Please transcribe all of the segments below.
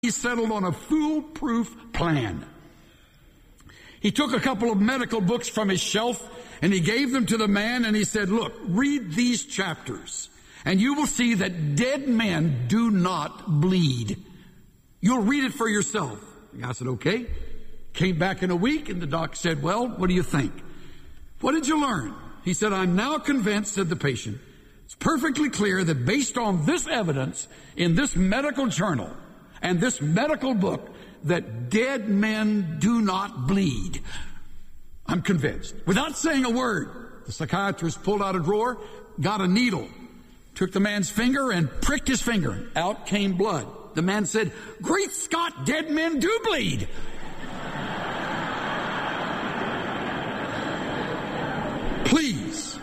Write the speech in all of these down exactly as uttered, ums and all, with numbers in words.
He settled on a foolproof plan. He took a couple of medical books from his shelf and he gave them to the man and he said, look, read these chapters and you will see that dead men do not bleed. You'll read it for yourself. The guy said, okay. Came back in a week and the doc said, well, what do you think? What did you learn? He said, I'm now convinced, said the patient, it's perfectly clear that based on this evidence in this medical journal and this medical book, that dead men do not bleed. I'm convinced. Without saying a word, the psychiatrist pulled out a drawer, got a needle, took the man's finger and pricked his finger. Out came blood. The man said, great Scott, dead men do bleed. Please,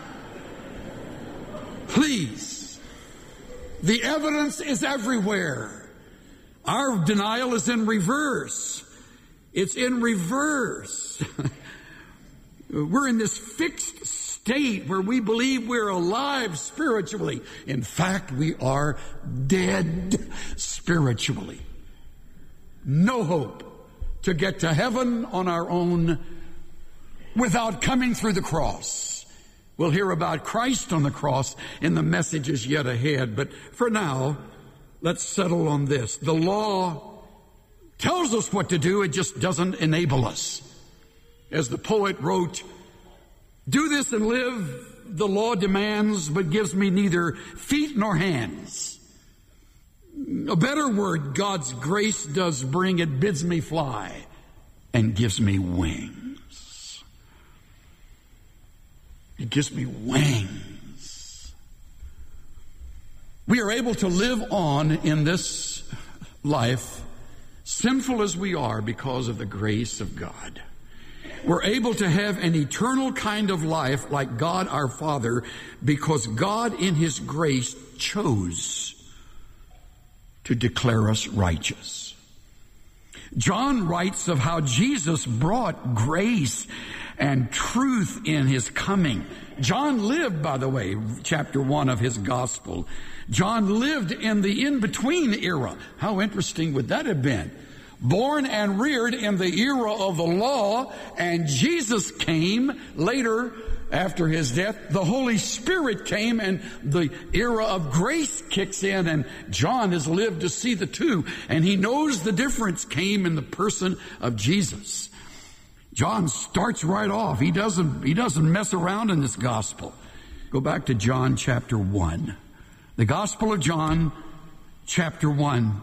please, the evidence is everywhere. Our denial is in reverse. It's in reverse. We're in this fixed state where we believe we're alive spiritually. In fact, we are dead spiritually. No hope to get to heaven on our own without coming through the cross. We'll hear about Christ on the cross in the messages yet ahead. But for now, let's settle on this. The law tells us what to do. It just doesn't enable us. As the poet wrote, do this and live, the law demands, but gives me neither feet nor hands. A better word, God's grace does bring. It bids me fly and gives me wings. It gives me wings. We are able to live on in this life, sinful as we are, because of the grace of God. We're able to have an eternal kind of life like God our Father because God in His grace chose to declare us righteous. John writes of how Jesus brought grace and truth in His coming. John lived, by the way, chapter one of his gospel. John lived in the in-between era. How interesting would that have been? Born and reared in the era of the law, and Jesus came later after His death. The Holy Spirit came and the era of grace kicks in, and John has lived to see the two, and he knows the difference came in the person of Jesus. John starts right off. He doesn't, he doesn't mess around in this gospel. Go back to John chapter one. The Gospel of John chapter one.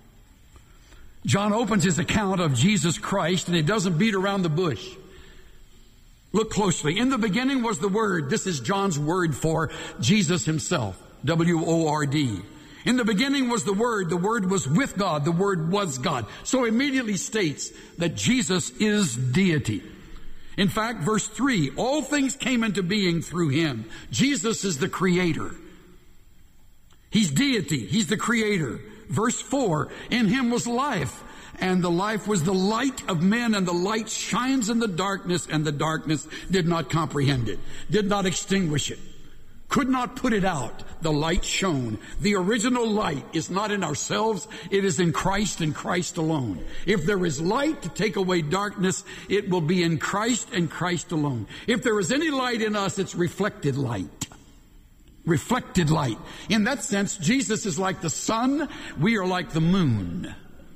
John opens his account of Jesus Christ and he doesn't beat around the bush. Look closely. In the beginning was the Word. This is John's word for Jesus Himself. W O R D. In the beginning was the Word. The Word was with God. The Word was God. So immediately states that Jesus is deity. In fact, verse three, all things came into being through Him. Jesus is the Creator. He's deity. He's the Creator. Verse four, in Him was life, and the life was the light of men, and the light shines in the darkness, and the darkness did not comprehend it, did not extinguish it, could not put it out. The light shone. The original light is not in ourselves. It is in Christ and Christ alone. If there is light to take away darkness, it will be in Christ and Christ alone. If there is any light in us, it's reflected light. Reflected light. In that sense, Jesus is like the sun. We are like the moon.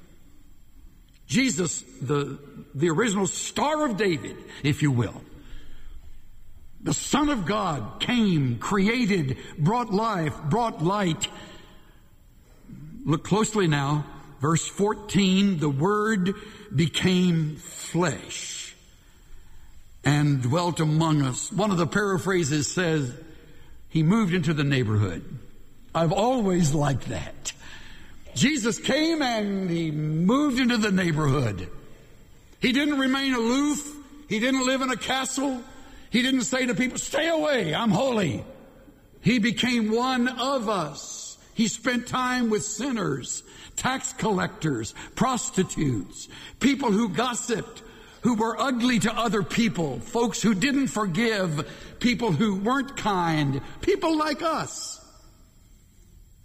Jesus, the, the original Star of David, if you will. The Son of God came, created, brought life, brought light. Look closely now. Verse fourteen, the Word became flesh and dwelt among us. One of the paraphrases says, He moved into the neighborhood. I've always liked that. Jesus came and He moved into the neighborhood. He didn't remain aloof. He didn't live in a castle. He didn't say to people, stay away, I'm holy. He became one of us. He spent time with sinners, tax collectors, prostitutes, people who gossiped, who were ugly to other people, folks who didn't forgive, people who weren't kind, people like us.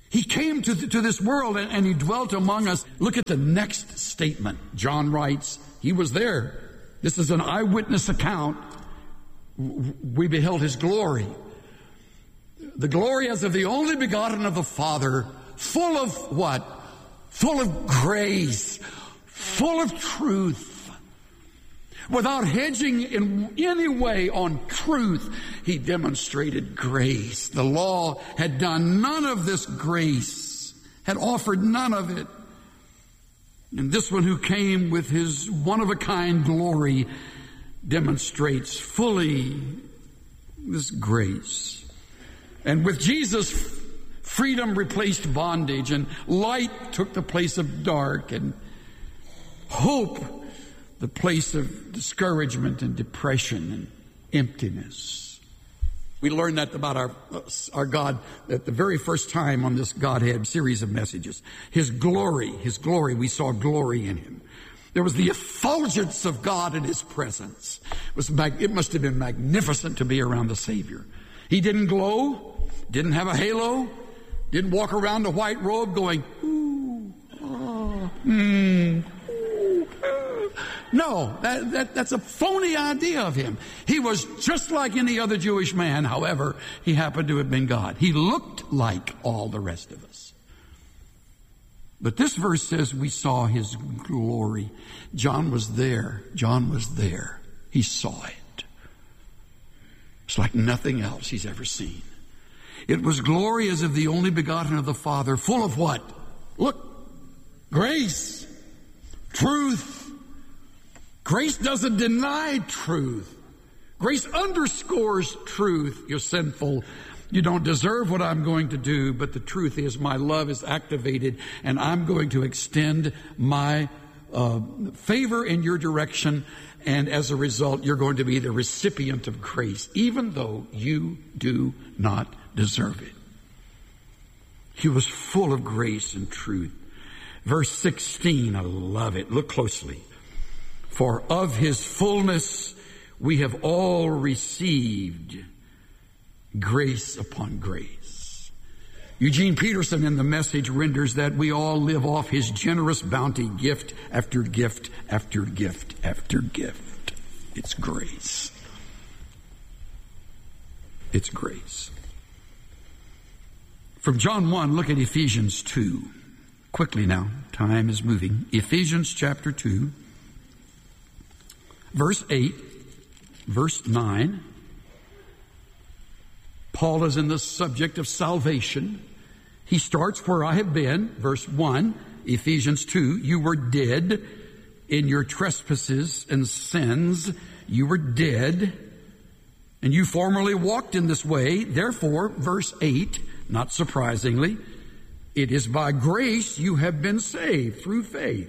He came to, th- to this world and, and he dwelt among us. Look at the next statement. John writes, he was there. This is an eyewitness account. We beheld his glory. The glory as of the only begotten of the Father, full of what? Full of grace, full of truth. Without hedging in any way on truth, he demonstrated grace. The law had done none of this grace, had offered none of it. And this one who came with his one-of-a-kind glory demonstrates fully this grace. And with Jesus, freedom replaced bondage, and light took the place of dark, and hope the place of discouragement and depression and emptiness. We learned that about our, our God at the very first time on this Godhead series of messages. His glory, His glory, we saw glory in Him. There was the effulgence of God in His presence. It was, it must have been magnificent to be around the Savior. He didn't glow, didn't have a halo, didn't walk around a white robe going, ooh, oh, hmm. No, that, that, that's a phony idea of him. He was just like any other Jewish man. However, he happened to have been God. He looked like all the rest of us. But this verse says we saw his glory. John was there. John was there. He saw it. It's like nothing else he's ever seen. It was glory as of the only begotten of the Father, full of what? Look, grace, truth. Grace doesn't deny truth. Grace underscores truth. You're sinful. You don't deserve what I'm going to do, but the truth is my love is activated and I'm going to extend my uh, favor in your direction, and as a result, you're going to be the recipient of grace, even though you do not deserve it. He was full of grace and truth. Verse sixteen, I love it. Look closely. For of his fullness we have all received grace upon grace. Eugene Peterson in The Message renders that we all live off his generous bounty, gift after gift after gift after gift. It's grace. It's grace. From John one, look at Ephesians two. Quickly now, time is moving. Ephesians chapter two. Verse eight, verse nine, Paul is in the subject of salvation. He starts where I have been. Verse one, Ephesians two, you were dead in your trespasses and sins. You were dead, and you formerly walked in this way. Therefore, verse eight, not surprisingly, it is by grace you have been saved through faith.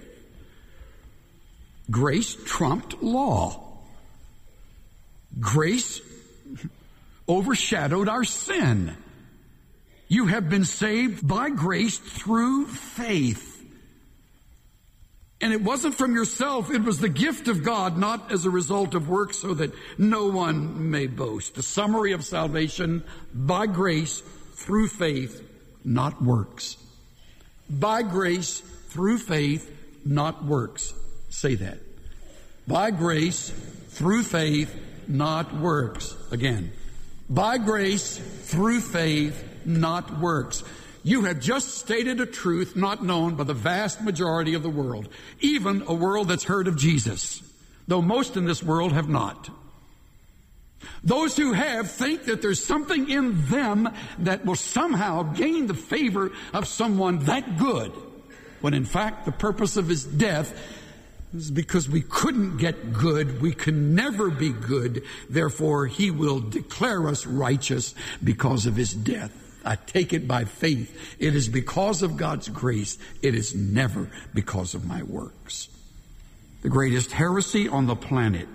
Grace trumped law. Grace overshadowed our sin. You have been saved by grace through faith. And it wasn't from yourself. It was the gift of God, not as a result of works, so that no one may boast. The summary of salvation: by grace through faith, not works. By grace through faith, not works. Say that. By grace, through faith, not works. Again. By grace, through faith, not works. You have just stated a truth not known by the vast majority of the world, even a world that's heard of Jesus, though most in this world have not. Those who have think that there's something in them that will somehow gain the favor of someone that good, when in fact the purpose of his death is because we couldn't get good. We can never be good. Therefore, he will declare us righteous because of his death. I take it by faith. It is because of God's grace. It is never because of my works. The greatest heresy on the planet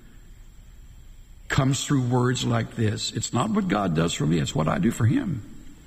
comes through words like this. It's not what God does for me, it's what I do for him.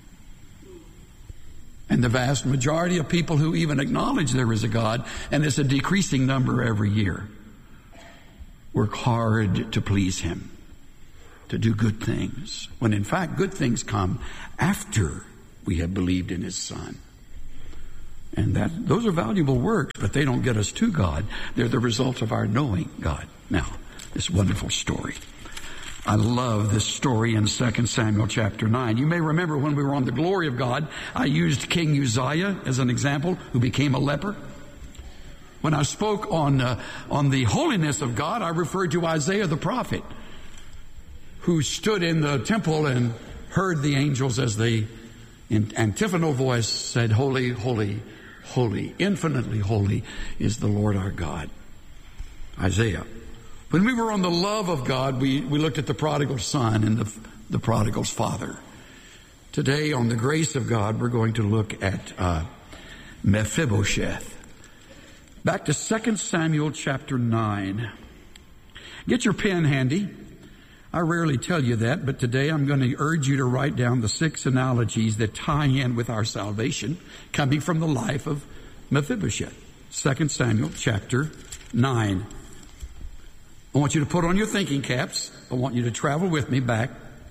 And the vast majority of people who even acknowledge there is a God, and it's a decreasing number every year, work hard to please him, to do good things, when in fact good things come after we have believed in His Son. And that those are valuable works, but they don't get us to God. They're the result of our knowing God. Now, this wonderful story. I love this story in Second Samuel chapter nine. You may remember when we were on the glory of God, I used King Uzziah as an example, who became a leper. When I spoke on uh, on the holiness of God, I referred to Isaiah the prophet, who stood in the temple and heard the angels as they, in antiphonal voice, said, "Holy, holy, holy, infinitely holy is the Lord our God." Isaiah. When we were on the love of God, we, we looked at the prodigal son and the, the prodigal's father. Today, on the grace of God, we're going to look at uh, Mephibosheth. Back to Second Samuel chapter nine. Get your pen handy. I rarely tell you that, but today I'm going to urge you to write down the six analogies that tie in with our salvation, coming from the life of Mephibosheth. Second Samuel chapter nine. I want you to put on your thinking caps. I want you to travel with me back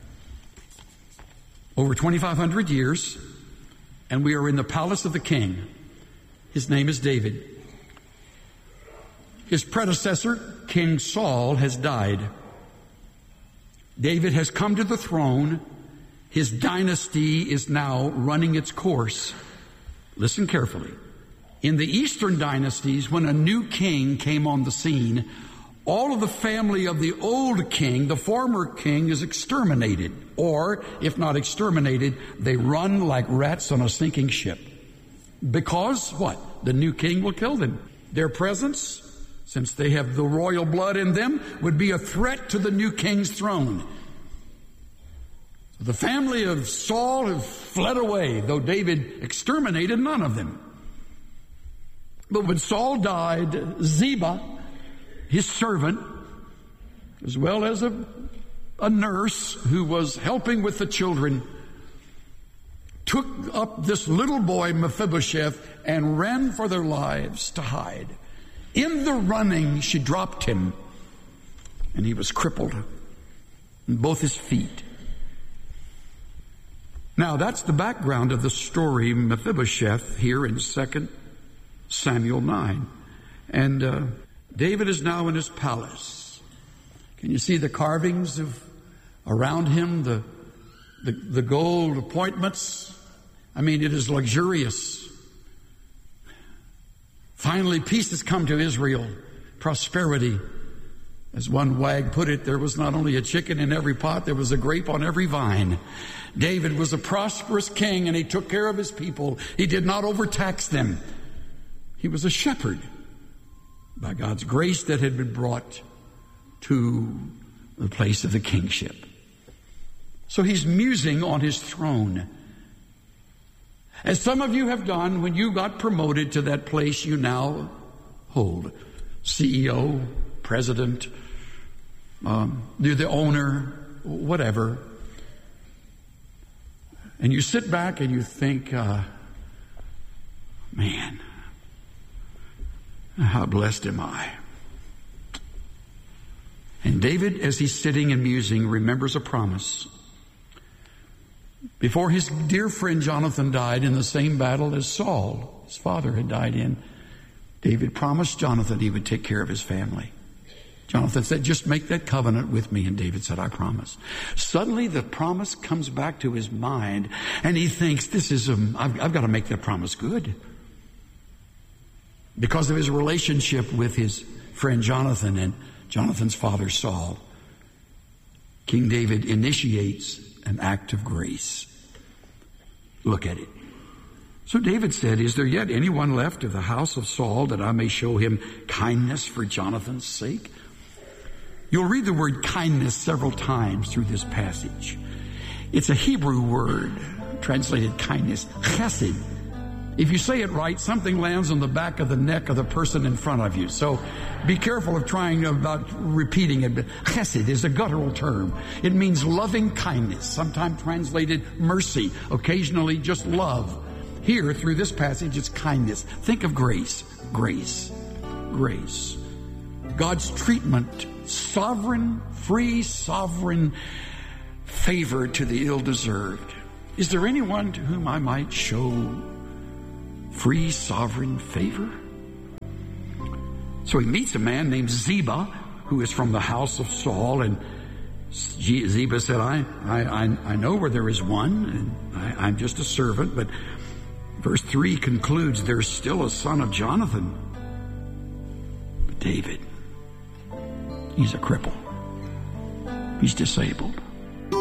over twenty-five hundred years, and we are in the palace of the king. His name is David. His predecessor, King Saul, has died. David has come to the throne. His dynasty is now running its course. Listen carefully. In the eastern dynasties, when a new king came on the scene, all of the family of the old king, the former king, is exterminated. Or, if not exterminated, they run like rats on a sinking ship. Because what? The new king will kill them. Their presence, since they have the royal blood in them, would be a threat to the new king's throne. The family of Saul have fled away, though David exterminated none of them. But when Saul died, Ziba, his servant, as well as a, a nurse who was helping with the children, took up this little boy Mephibosheth and ran for their lives to hide. In the running, she dropped him, and he was crippled in both his feet. Now, that's the background of the story Mephibosheth here in Second Samuel nine. And uh, David is now in his palace. Can you see the carvings of around him, the, the, the gold appointments? I mean, it is luxurious. Finally, peace has come to Israel, prosperity. As one wag put it, there was not only a chicken in every pot, there was a grape on every vine. David was a prosperous king, and he took care of his people. He did not overtax them. He was a shepherd by God's grace that had been brought to the place of the kingship. So he's musing on his throne. As some of you have done when you got promoted to that place you now hold. C E O, president, um, you're the owner, whatever. And you sit back and you think, uh, man, how blessed am I? And David, as he's sitting and musing, remembers a promise. Before his dear friend Jonathan died in the same battle as Saul, his father had died in, David promised Jonathan he would take care of his family. Jonathan said, just make that covenant with me. And David said, I promise. Suddenly the promise comes back to his mind, and he thinks, this is, a, I've, I've got to make that promise good. Because of his relationship with his friend Jonathan and Jonathan's father Saul, King David initiates an act of grace. Look at it. So David said, is there yet anyone left of the house of Saul that I may show him kindness for Jonathan's sake? You'll read the word kindness several times through this passage. It's a Hebrew word translated kindness, chesed. If you say it right, something lands on the back of the neck of the person in front of you. So be careful of trying about repeating it. But chesed is a guttural term. It means loving kindness, sometimes translated mercy, occasionally just love. Here, through this passage, it's kindness. Think of grace. Grace. Grace. God's treatment, sovereign, free, sovereign favor to the ill-deserved. Is there anyone to whom I might show free sovereign favor? So he meets a man named Ziba, who is from the house of Saul, and Ziba said, I, I, I know where there is one, and I, I'm just a servant. But verse three concludes, there's still a son of Jonathan. But David, he's a cripple. He's disabled.